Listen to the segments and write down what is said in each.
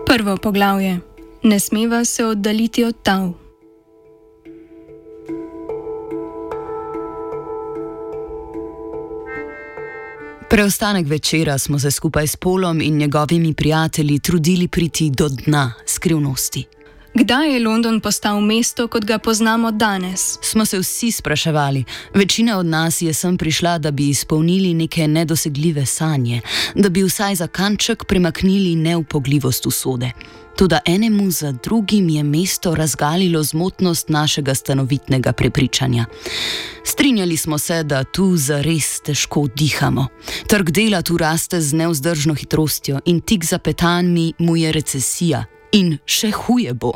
Prvo poglavje. Ne smeva se oddaljiti od tal. Preostanek večera smo se skupaj s Polom in njegovimi prijatelji trudili priti do dna skrivnosti. Kdaj je London postal mesto, kot ga poznamo danes? Smo se vsi spraševali. Večina od nas je sem prišla, da bi izpolnili neke nedosegljive sanje, da bi vsaj za kanček premaknili neupogljivost usode. Toda enemu za drugim je mesto razgalilo zmotnost našega stanovitnega prepričanja. Strinjali smo se, da tu zares težko dihamo. Trg dela tu raste z nevzdržno hitrostjo in tik za petanmi mu je recesija. In še huje bo.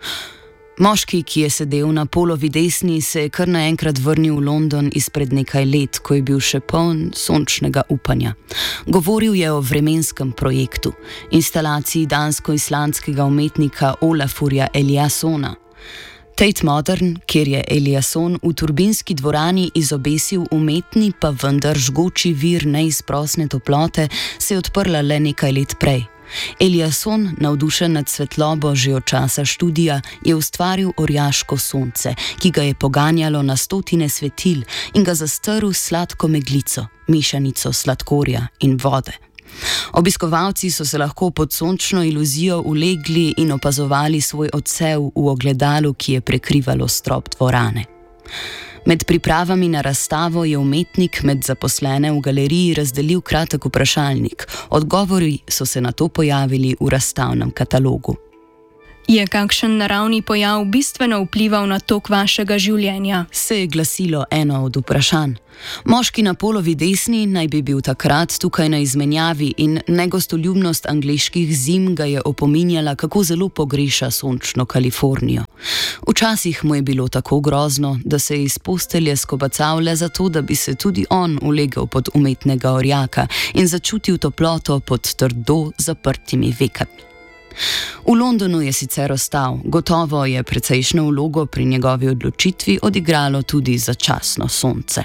Moški, ki je sedel na Polovi desni, se je kar naenkrat vrnil v London izpred nekaj let, ko je bil še poln sončnega upanja. Govoril je o vremenskem projektu, instalaciji dansko-islandskega umetnika Olafurja Eliassona. Tate Modern, kjer je Eliasson v turbinski dvorani izobesil umetni, pa vendar žgoči vir neizprosne toplote, se je odprla le nekaj let prej. Eliasson, navdušen nad svetlobo že od časa študija, je ustvaril orjaško sonce, ki ga je poganjalo na stotine svetil in ga zastrl s sladko meglico, mešanico sladkorja in vode. Obiskovalci so se lahko pod sončno iluzijo ulegli in opazovali svoj odsev v ogledalu, ki je prekrivalo strop dvorane. Med pripravami na razstavo je umetnik med zaposlene v galeriji razdelil kratek vprašalnik. Odgovori so se nato pojavili v razstavnem katalogu. Je kakšen naravni pojav bistveno vplival na tok vašega življenja? Se je glasilo eno od vprašanj. Moški na Polovi desni naj bi bil takrat tukaj na izmenjavi in negostoljubnost angleških zim ga je opominjala, kako zelo pogreša sončno Kalifornijo. Včasih mu je bilo tako grozno, da se je iz postelje skobacal le zato, da bi se tudi on ulegel pod umetnega orjaka in začutil toploto pod trdo zaprtimi vekami. V Londonu je sicer ostal, gotovo je precejšnjo vlogo pri njegovi odločitvi odigralo tudi začasno sonce.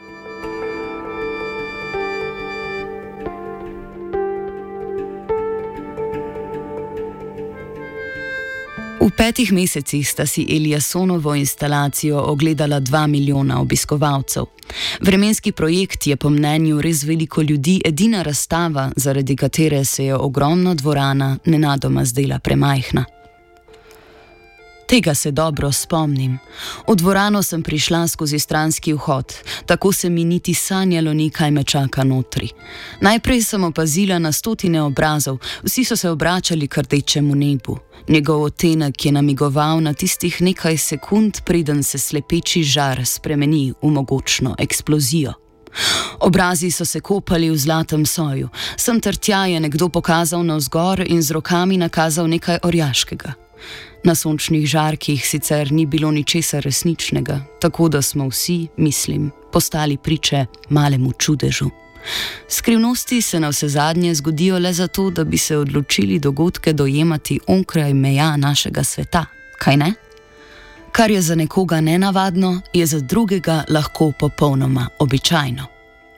V 5 mesecih sta si Eliassonovo instalacijo ogledala 2 milijona obiskovalcev. Vremenski projekt je po mnenju res veliko ljudi edina razstava, zaradi katere se je ogromna dvorana nenadoma zdela premajhna. Tega se dobro spomnim. V dvorano sem prišla skozi stranski vhod, tako se mi niti sanjalo ni, kaj me čaka notri. Najprej sem opazila na stotine obrazov, vsi so se obračali k rdečemu nebu. Njegov odtenek je namigoval na tistih nekaj sekund, preden se slepeči žar spremeni v mogočno eksplozijo. Obrazi so se kopali v zlatem soju, sem ter tja je nekdo pokazal navzgor in z rokami nakazal nekaj orjaškega. Na sončnih žarkih sicer ni bilo ničesar resničnega, tako da smo vsi, mislim, postali priče malemu čudežu. Skrivnosti se navsezadnje zgodijo le zato, da bi se odločili dogodke dojemati onkraj meja našega sveta, kaj ne? Kar je za nekoga nenavadno, je za drugega lahko popolnoma običajno.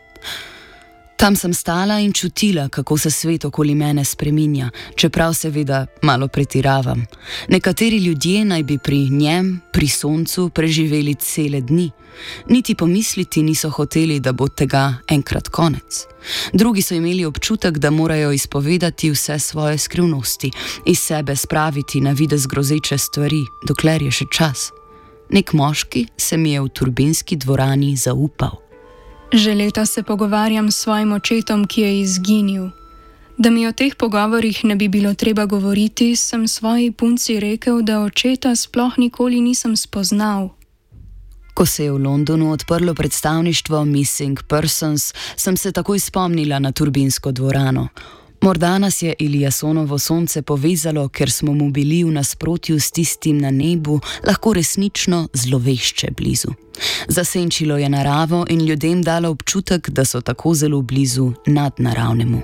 Tam sem stala in čutila, kako se svet okoli mene spreminja, čeprav seveda malo pretiravam. Nekateri ljudje naj bi pri njem, pri soncu, preživeli cele dni. Niti pomisliti niso hoteli, da bo tega enkrat konec. Drugi so imeli občutek, da morajo izpovedati vse svoje skrivnosti, iz sebe spraviti na videz grozeče stvari, dokler je še čas. Nek moški se mi je v turbinski dvorani zaupal. Že leta se pogovarjam s svojim očetom, ki je izginil. Da mi o teh pogovorih ne bi bilo treba govoriti, sem svoji punci rekel, da očeta sploh nikoli nisem spoznal. Ko se je v Londonu odprlo predstavništvo Missing Persons, sem se takoj spomnila na turbinsko dvorano. Morda nas je Eliassonovo sonce povezalo, ker smo mu bili v nasprotju s tistim na nebu lahko resnično zlovešče blizu. Zasenčilo je naravo in ljudem dalo občutek, da so tako zelo blizu nadnaravnemu.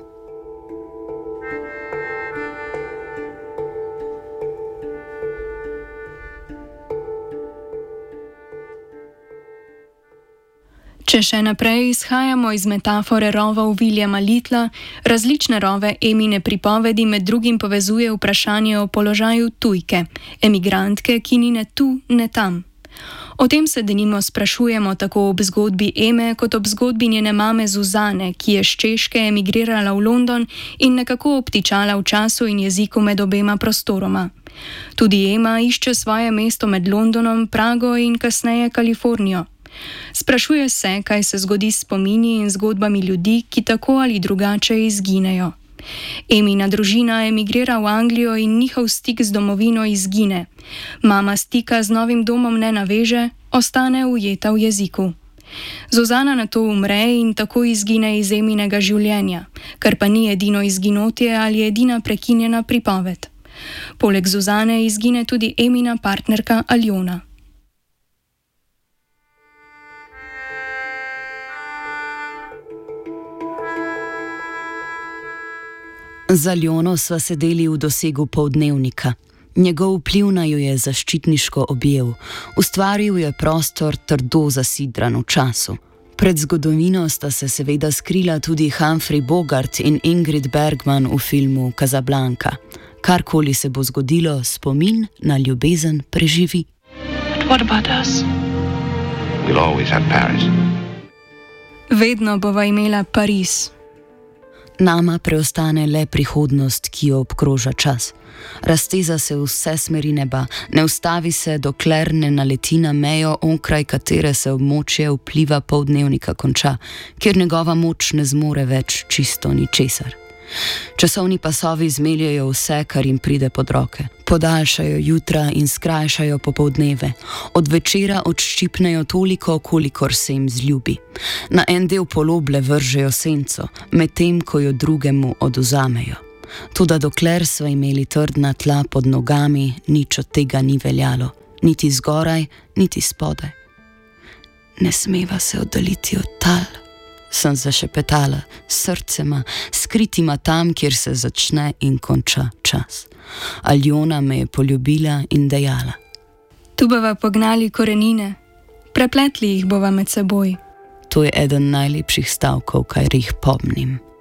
Če še naprej izhajamo iz metafore rovov Williama Littla, različne rove Emine pripovedi med drugim povezuje vprašanje o položaju tujke, emigrantke, ki ni ne tu, ne tam. O tem se denimo sprašujemo tako ob zgodbi Eme, kot ob zgodbi njene mame Zuzane, ki je s Češke emigrirala v London in nekako obtičala v času in jeziku med obema prostoroma. Tudi Ema išče svoje mesto med Londonom, Prago in kasneje Kalifornijo. Sprašuje se, kaj se zgodi s spomini in zgodbami ljudi, ki tako ali drugače izginejo. Emina družina emigrira v Anglijo in njihov stik z domovino izgine. Mama stika z novim domom ne naveže, ostane ujeta v jeziku. Zuzana nato umre in tako izgine iz Eminega življenja, kar pa ni edino izginotje ali edina prekinjena pripoved. Poleg Zuzane izgine tudi Emina partnerka Aljona. Z Aljono sva sedeli v dosegu poldnevnika. Njegov vpliv na jo je zaščitniško objel. Ustvaril je prostor trdo zasidran v času. Pred zgodovino sta se seveda skrila tudi Humphrey Bogart in Ingrid Bergman v filmu Casablanca. Karkoli se bo zgodilo, spomin na ljubezen preživi. Vedno bova imela Pariz. Nama preostane le prihodnost, ki jo obkroža čas. Razteza se v vse smeri neba, ne ustavi se, dokler ne naleti na mejo, onkraj katere se območje vpliva poldnevnika konča, kjer njegova moč ne zmore več čisto ničesar. Časovni pasovi zmeljajo vse, kar jim pride pod roke. Podaljšajo jutra in skrajšajo popoldneve. Od večera odščipnejo toliko, kolikor se jim zljubi. Na en del poloble vržejo senco, medtem ko jo drugemu oduzamejo. Toda dokler sva imeli trdna tla pod nogami, nič od tega ni veljalo. Niti zgoraj, niti spodaj. Ne smeva se oddaljiti od tal, sem zašepetala, srcema, skritima tam, kjer se začne in konča čas. Aljona me je poljubila in dejala: Tu bova pognali korenine, prepletli jih bova med seboj. To je eden najlepših stavkov, kar jih pomnim.